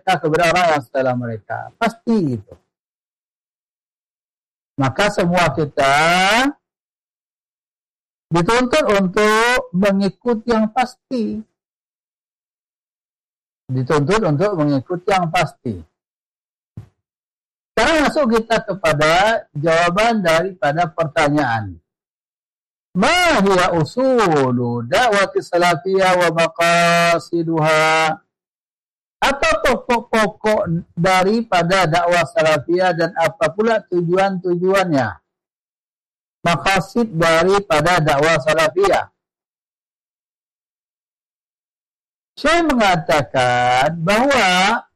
mereka kepada orang yang setelah mereka. Pasti gitu. Maka semua kita dituntut untuk mengikuti yang pasti. Dituntut untuk mengikuti yang pasti. Sekarang masuk kita kepada jawaban daripada pertanyaan. Ma hiya usulu da'wati salafiyah wa maqasiduha? Apa pokok-pokok daripada dakwah salafiyah dan apa pula tujuan-tujuannya? Maqasid daripada dakwah salafiyah. Saya mengatakan bahwa